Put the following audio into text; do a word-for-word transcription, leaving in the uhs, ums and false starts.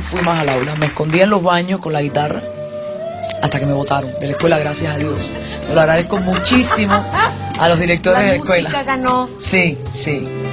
fui más al aula. Me escondí en los baños con la guitarra hasta que me botaron de la escuela, gracias a Dios. Se lo agradezco muchísimo a los directores la de la escuela. música ganó. Sí, sí.